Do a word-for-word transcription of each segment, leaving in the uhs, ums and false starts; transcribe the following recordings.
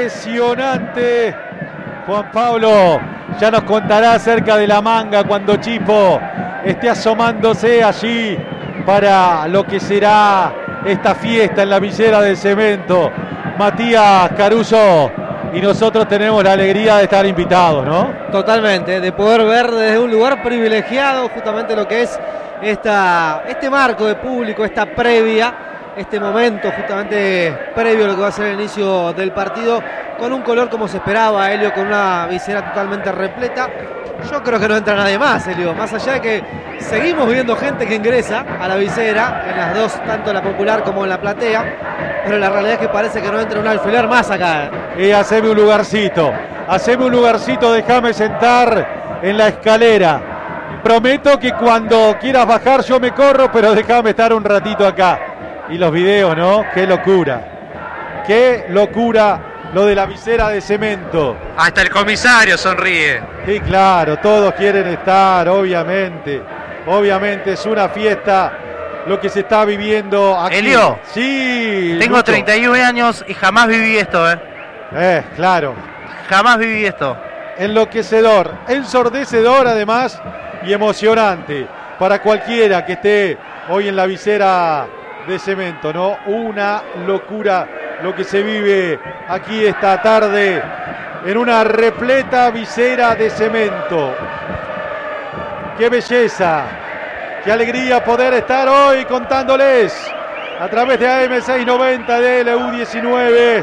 Impresionante. Juan Pablo ya nos contará acerca de la manga cuando Chipo esté asomándose allí para lo que será esta fiesta en la visera del cemento. Matías Caruso, y nosotros tenemos la alegría de estar invitados, ¿no? Totalmente, de poder ver desde un lugar privilegiado justamente lo que es esta, este marco de público, esta previa, este momento justamente previo a lo que va a ser el inicio del partido, con un color como se esperaba, Helio, con una visera totalmente repleta. Yo creo que no entra nadie más, Helio, más allá de que seguimos viendo gente que ingresa a la visera, en las dos, tanto en la popular como en la platea, pero la realidad es que parece que no entra un alfiler más acá. Y haceme un lugarcito, haceme un lugarcito, déjame sentar en la escalera. Prometo que cuando quieras bajar yo me corro, pero déjame estar un ratito acá. Y los videos, ¿no? Qué locura, qué locura. Lo de la visera de cemento. Hasta el comisario sonríe. Sí, claro, todos quieren estar, obviamente. Obviamente es una fiesta lo que se está viviendo aquí. Elio. Sí. Tengo Lucho. treinta y un años y jamás viví esto, ¿eh? Eh, claro. Jamás viví esto. Enloquecedor, ensordecedor además y emocionante para cualquiera que esté hoy en la visera de cemento, ¿no? Una locura lo que se vive aquí esta tarde en una repleta visera de cemento. ¡Qué belleza! ¡Qué alegría poder estar hoy contándoles a través de A M seiscientos noventa de L U diecinueve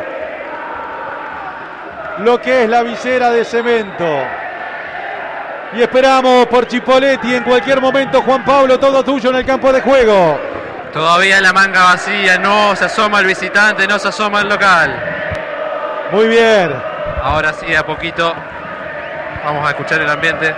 lo que es la visera de cemento! Y esperamos por Chipoletti en cualquier momento. Juan Pablo, todo tuyo en el campo de juego. Todavía la manga vacía, no se asoma el visitante, no se asoma el local. Muy bien. Ahora sí, a poquito. Vamos a escuchar el ambiente.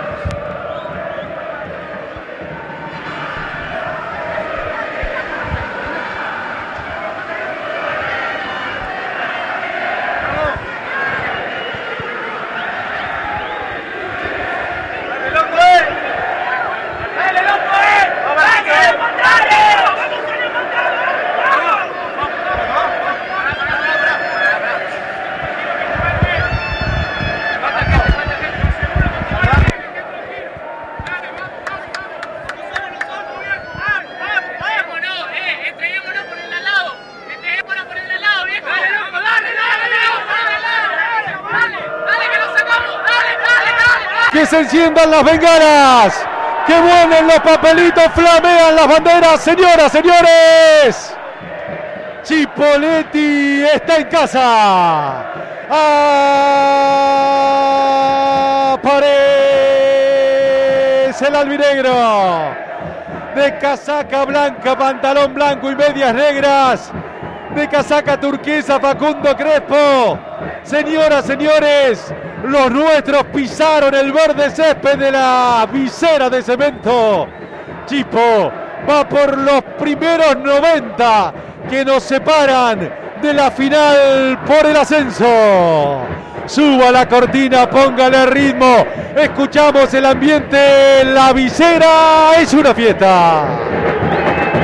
Que se enciendan las bengalas, que vuelen los papelitos, flamean las banderas, señoras, señores. Chipoletti está en casa. Aparece el albinegro de casaca blanca, pantalón blanco y medias negras. De casaca turquesa, Facundo Crespo. Señoras, señores, los nuestros pisaron el verde césped de la visera de cemento. Chipo va por los primeros noventa que nos separan de la final por el ascenso. Suba la cortina, póngale ritmo. Escuchamos el ambiente. La visera es una fiesta.